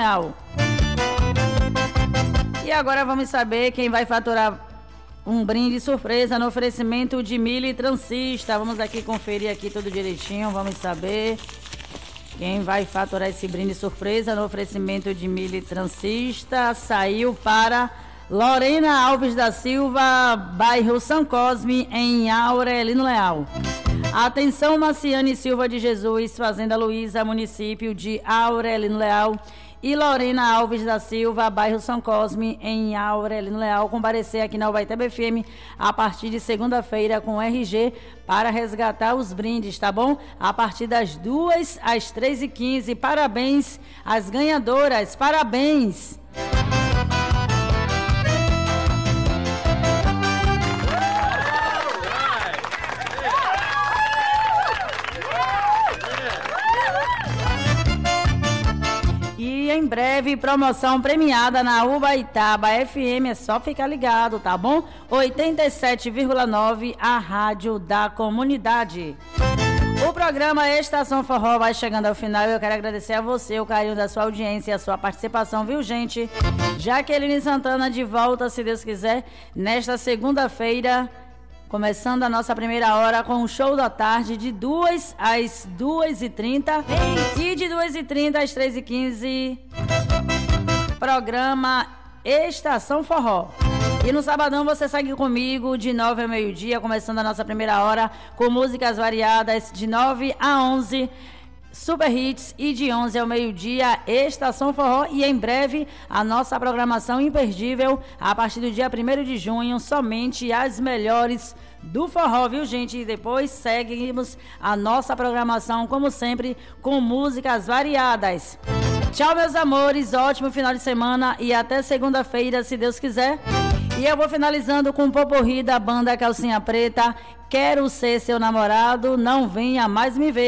Leal. E agora vamos saber quem vai faturar um brinde surpresa no oferecimento de Mili Transista. Vamos aqui conferir aqui tudo direitinho, vamos saber quem vai faturar esse brinde surpresa no oferecimento de Mili Transista. Saiu para Lorena Alves da Silva, bairro São Cosme, em Aurelino Leal. Atenção, Marciane Silva de Jesus, Fazenda Luísa, município de Aurelino Leal. E Lorena Alves da Silva, bairro São Cosme, em Aurelino Leal, comparecer aqui na Ubaitaba FM a partir de segunda-feira com RG para resgatar os brindes, tá bom? A partir das 2 às 3h15. Parabéns às ganhadoras, parabéns! E em breve, promoção premiada na Ubaitaba FM, é só ficar ligado, tá bom? 87,9, a rádio da comunidade. O programa Estação Forró vai chegando ao final e eu quero agradecer a você o carinho da sua audiência e a sua participação, viu, gente? Jaqueline Santana de volta, se Deus quiser, nesta segunda-feira, começando a nossa primeira hora com o show da tarde de 2 às 2h30 e de 2h30 às 3h15, programa Estação Forró. E no sabadão você segue comigo de 9 ao meio-dia, começando a nossa primeira hora com músicas variadas de 9 a 11, Super Hits, e de 11 ao meio-dia, Estação Forró. E em breve, a nossa programação imperdível, a partir do dia 1º de junho, somente as melhores do forró, viu, gente? E depois seguimos a nossa programação, como sempre, com músicas variadas. Tchau, meus amores, ótimo final de semana e até segunda-feira, se Deus quiser. E eu vou finalizando com o poporri da banda Calcinha Preta, Quero Ser Seu Namorado, Não Venha Mais Me Ver.